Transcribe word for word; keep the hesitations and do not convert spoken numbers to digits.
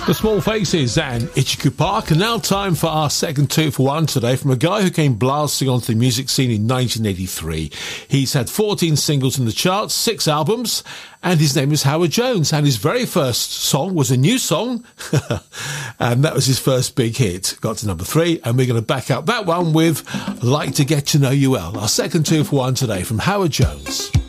The Small Faces and Itchy Park. And now time for our second two for one today from a guy who came blasting onto the music scene in nineteen eighty-three. He's had fourteen singles in the charts, six albums, and his name is Howard Jones. And his very first song was a new song, and that was his first big hit. Got to number three, and we're going to back up that one with Like to Get to Know You Well. Our second two for one today from Howard Jones.